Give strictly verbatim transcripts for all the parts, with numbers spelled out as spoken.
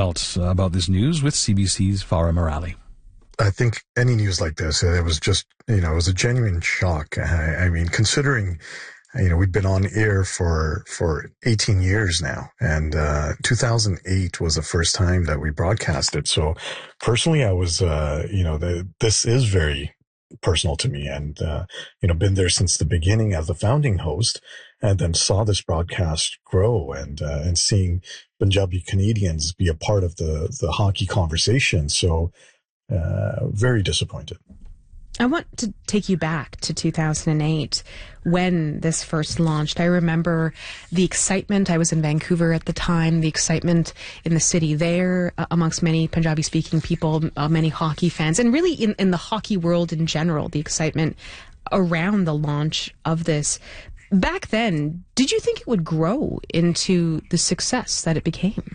felt about this news with C B C's Farah Morali. I think any news like this, it was just, you know, it was a genuine shock. I, I mean, considering, you know, we've been on air for, for eighteen years now, and, uh, two thousand eight was the first time that we broadcasted. So personally, I was, uh, you know, the, this is very personal to me, and, uh, you know, been there since the beginning as the founding host, and then saw this broadcast grow, and, uh, and seeing Punjabi Canadians be a part of the, the hockey conversation. So, uh, very disappointed. I want to take you back to two thousand eight when this first launched. I remember the excitement. I was in Vancouver at the time, the excitement in the city there uh, amongst many Punjabi-speaking people, uh, many hockey fans, and really in, in the hockey world in general, the excitement around the launch of this. Back then, did you think it would grow into the success that it became?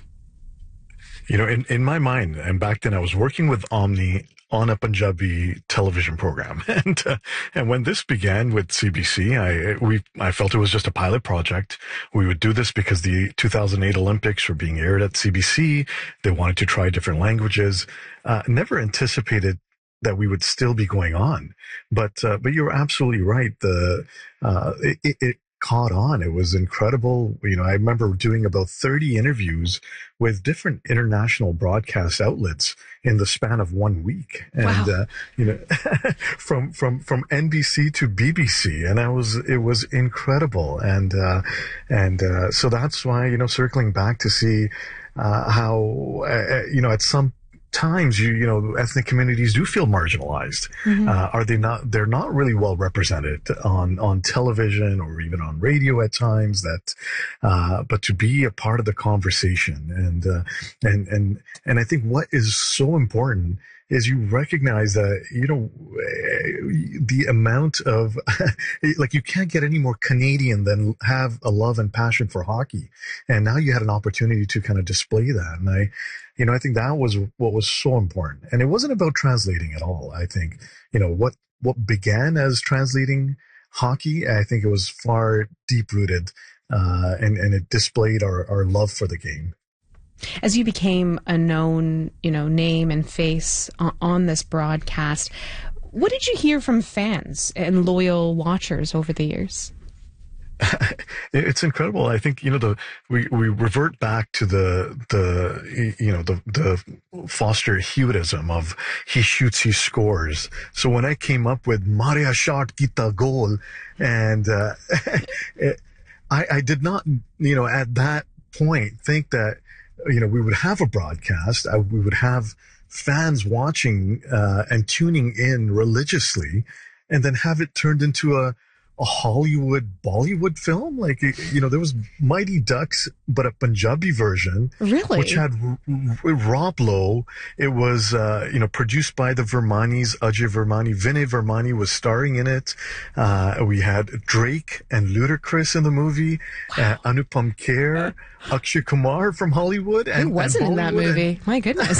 You know, in, in my mind, and back then I was working with Omni on a Punjabi television program. And, uh, and when this began with C B C, I, we, I felt it was just a pilot project. We would do this because the two thousand eight Olympics were being aired at C B C. They wanted to try different languages. Uh, never anticipated that we would still be going on. But, uh, but you're absolutely right. The, uh, it, it caught on. It was incredible. You know, I remember doing about thirty interviews with different international broadcast outlets in the span of one week. And, wow. uh, you know, from, from, from N B C to B B C. And that was, it was incredible. And, uh, and, uh, so that's why, you know, circling back to see, uh, how, uh, you know, at some times you you know ethnic communities do feel marginalized. Mm-hmm. Uh, are they not? They're not really well represented on on television or even on radio at times. That, uh, but to be a part of the conversation, and uh, and and and I think what is so important is you recognize that, you know, the amount of, like, you can't get any more Canadian than have a love and passion for hockey. And now you had an opportunity to kind of display that. And I, you know, I think that was what was so important. And it wasn't about translating at all. I think, you know, what, what began as translating hockey, I think it was far deep rooted, uh, and, and it displayed our, our love for the game. As you became a known, you know, name and face on, on this broadcast, what did you hear from fans and loyal watchers over the years? It's incredible. I think, you know, the, we, we revert back to the, the, you know, the, the Foster Hewittism of he shoots, he scores. So when I came up with Maria shot, kita goal, and, uh, it, I, I did not, you know, at that point think that, you know, we would have a broadcast, uh, we would have fans watching, uh, and tuning in religiously, and then have it turned into a, a Hollywood Bollywood film. Like, you know, there was Mighty Ducks, but a Punjabi version. Really? Which had R- Rob Lowe. It was, uh, you know, produced by the Vermanis, Ajay Vermani. Vinay Vermani was starring in it. Uh, we had Drake and Ludacris in the movie. Wow. Uh, Anupam Kher, Akshay Kumar from Hollywood. And, Who wasn't and in that movie? And, My goodness.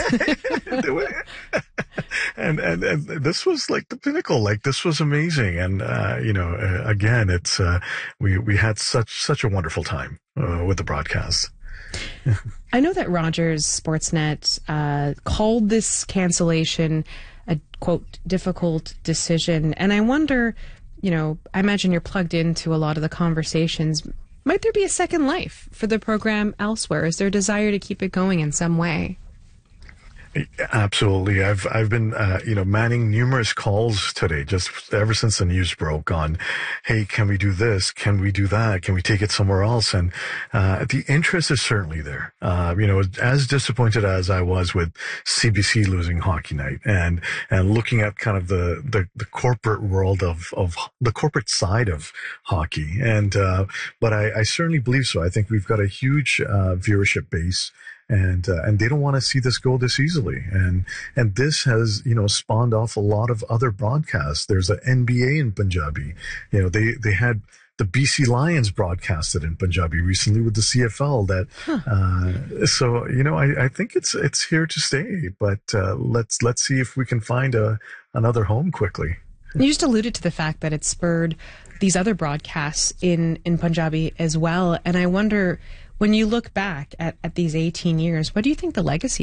and, and, and this was like the pinnacle. Like, this was amazing. And, uh, you know, uh, again, it's, uh, we, we had such, such a wonderful time, uh, with the broadcast. I know that Rogers Sportsnet, uh, called this cancellation a, quote, difficult decision. And I wonder, you know, I imagine you're plugged into a lot of the conversations. Might there be a second life for the program elsewhere? Is there a desire to keep it going in some way? Absolutely. I've, I've been, uh, you know, manning numerous calls today, just ever since the news broke on, hey, can we do this? Can we do that? Can we take it somewhere else? And, uh, the interest is certainly there. Uh, you know, as disappointed as I was with C B C losing Hockey Night, and, and looking at kind of the, the, the corporate world of, of the corporate side of hockey. And, uh, but I, I certainly believe so. I think we've got a huge, uh, viewership base. And, uh, and they don't want to see this go this easily. And, and this has, you know, spawned off a lot of other broadcasts. There's an N B A in Punjabi. You know, they, they had the B C Lions broadcasted in Punjabi recently with the C F L that, huh. uh, so, you know, I, I think it's, it's here to stay, but, uh, let's, let's see if we can find a, another home quickly. You just alluded to the fact that it spurred these other broadcasts in, in Punjabi as well. And I wonder, when you look back at, at these eighteen years, what do you think the legacy